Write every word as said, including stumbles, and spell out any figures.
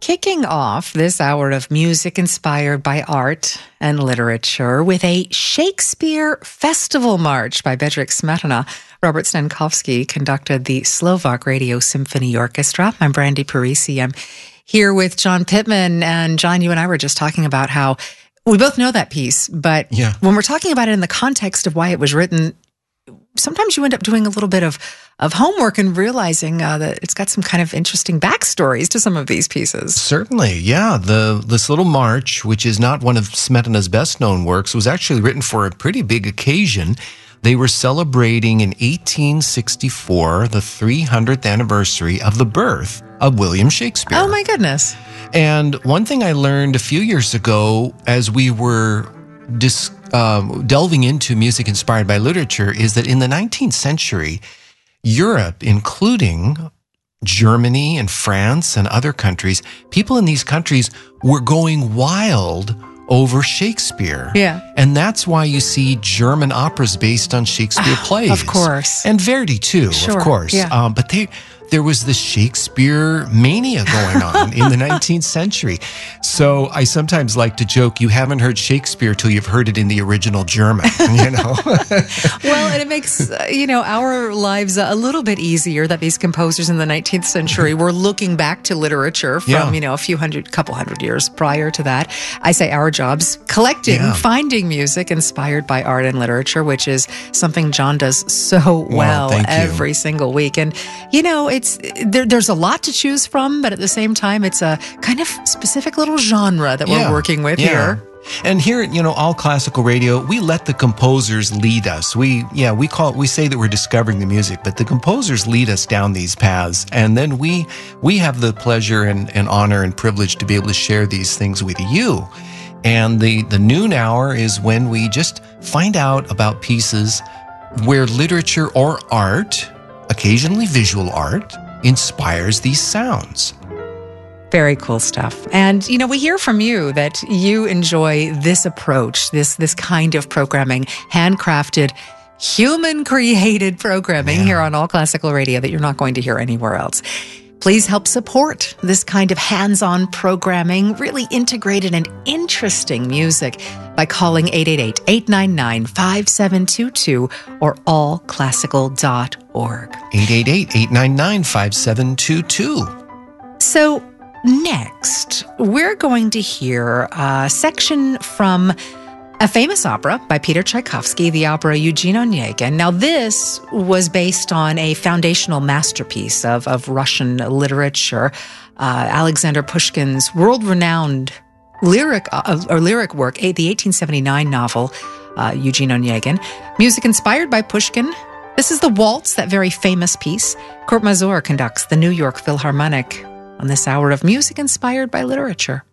Kicking off this hour of music inspired by art and literature with a Shakespeare Festival March by Bedřich Smetana. Robert Stankowski conducted the Slovak Radio Symphony Orchestra. I'm Brandy Parisi. I'm here with John Pittman. And John, you and I were just talking about how we both know that piece, but yeah. when we're talking about it in the context of why it was written, sometimes you end up doing a little bit of, of homework and realizing uh, that it's got some kind of interesting backstories to some of these pieces. Certainly, yeah. The This little march, which is not one of Smetana's best-known works, was actually written for a pretty big occasion. They were celebrating in eighteen sixty-four the three hundredth anniversary of the birth of William Shakespeare. Oh, my goodness. And one thing I learned a few years ago as we were dis- um, delving into music inspired by literature is that in the nineteenth century, Europe, including Germany and France and other countries, people in these countries were going wild over Shakespeare. Yeah. And that's why you see German operas based on Shakespeare plays. Of course. And Verdi too, Sure, of course. yeah. Um, but they... There was this Shakespeare mania going on in the nineteenth century. So I sometimes like to joke, you haven't heard Shakespeare till you've heard it in the original German, you know? Well, and it makes, uh, you know, our lives a little bit easier that these composers in the nineteenth century were looking back to literature from, Yeah. you know, a few hundred, couple hundred years prior to that. I say our jobs, collecting, Yeah. finding music inspired by art and literature, which is something John does so well thank you. every single week. And, you know, it's there, there's a lot to choose from, but at the same time, it's a kind of specific little genre that Yeah, we're working with yeah. here. And here at, you know, All Classical Radio, we let the composers lead us. We, yeah, we call it, we say that we're discovering the music, but the composers lead us down these paths. And then we, we have the pleasure and, and honor and privilege to be able to share these things with you. And the, the noon hour is when we just find out about pieces where literature or art, occasionally visual art, inspires these sounds. Very cool stuff. And, you know, we hear from you that you enjoy this approach, this this kind of programming, handcrafted, human-created programming Yeah. here on All Classical Radio that you're not going to hear anywhere else. Please help support this kind of hands-on programming, really integrated and interesting music by calling eight eight eight, eight nine nine, five seven two two or all classical dot org. eight eight eight, eight nine nine, five seven two two. So next, we're going to hear a section from a famous opera by Peter Tchaikovsky, the opera Eugene Onegin. Now, this was based on a foundational masterpiece of, of Russian literature, uh, Alexander Pushkin's world-renowned lyric uh, or lyric work, the eighteen seventy-nine novel uh, Eugene Onegin. Music inspired by Pushkin. This is the waltz, that very famous piece. Kurt Masur conducts the New York Philharmonic on this hour of music inspired by literature.